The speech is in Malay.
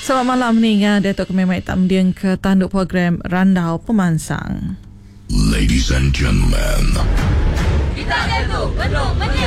Selamat malam ni Datuk Kemimai Tamdien ke tanduk program Randau Pemansang. Ladies and gentlemen, Kita itu belum